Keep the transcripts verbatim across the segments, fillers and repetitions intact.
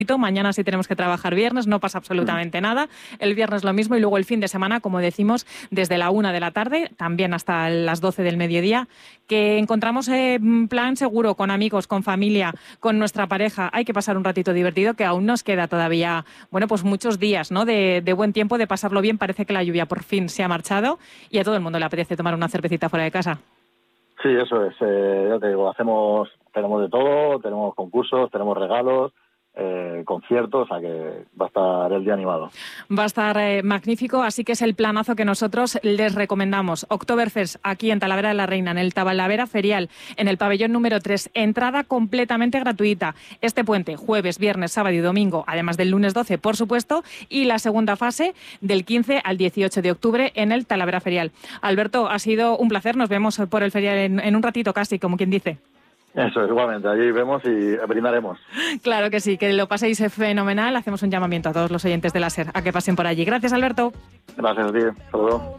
Mañana sí tenemos que trabajar viernes, no pasa absolutamente nada. El viernes lo mismo y luego el fin de semana, como decimos, desde la una de la tarde, también hasta las doce del mediodía, que encontramos eh, plan seguro con amigos, con familia, con nuestra pareja. Hay que pasar un ratito divertido, que aún nos queda todavía, bueno, pues muchos días, ¿no? De, de buen tiempo, de pasarlo bien. Parece que la lluvia por fin se ha marchado y a todo el mundo le apetece tomar una cervecita fuera de casa. Sí, eso es. Eh, ya te digo, hacemos, tenemos de todo, tenemos concursos, tenemos regalos. Eh, conciertos, o sea que va a estar el día animado. Va a estar eh, magnífico, así que es el planazo que nosotros les recomendamos. Oktoberfest aquí en Talavera de la Reina, en el Talavera Ferial, en el pabellón número tres. Entrada completamente gratuita. Este puente, jueves, viernes, sábado y domingo, además del lunes doce, por supuesto, y la segunda fase del quince al dieciocho de octubre en el Talavera Ferial. Alberto, ha sido un placer. Nos vemos por el ferial en, en un ratito casi, como quien dice. Eso es, igualmente, allí vemos y brindaremos. Claro que sí, que lo paséis fenomenal. Hacemos un llamamiento a todos los oyentes de Láser a que pasen por allí. Gracias, Alberto. Gracias a ti, hasta luego.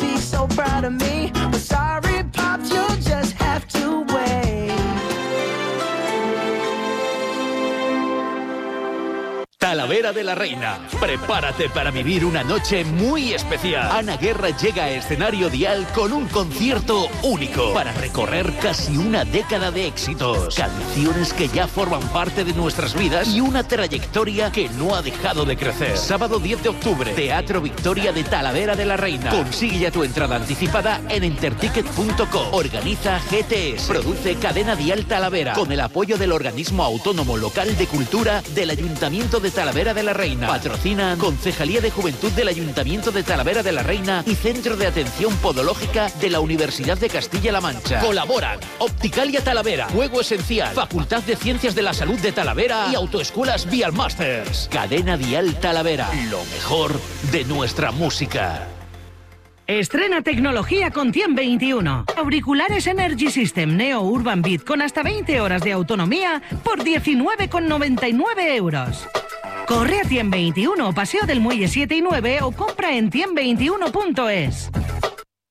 Talavera de la Reina. Prepárate para vivir una noche muy especial. Ana Guerra llega a escenario Dial con un concierto único para recorrer casi una década de éxitos, canciones que ya forman parte de nuestras vidas y una trayectoria que no ha dejado de crecer. Sábado diez de octubre, Teatro Victoria de Talavera de la Reina. Consigue ya tu entrada anticipada en enterticket punto com. Organiza G T S. Produce Cadena Dial Talavera con el apoyo del Organismo Autónomo Local de Cultura del Ayuntamiento de Talavera de la Reina. Patrocinan Concejalía de Juventud del Ayuntamiento de Talavera de la Reina y Centro de Atención Podológica de la Universidad de Castilla-La Mancha. Colaboran Opticalia Talavera, Juego Esencial, Facultad de Ciencias de la Salud de Talavera y Autoescuelas Vial Masters. Cadena Dial Talavera, lo mejor de nuestra música. Estrena tecnología con Tiem veintiuno. Auriculares Energy System Neo Urban Beat con hasta veinte horas de autonomía por diecinueve con noventa y nueve euros. Corre a Tiem veintiuno, Paseo del Muelle siete y nueve o compra en tiem veintiuno punto es.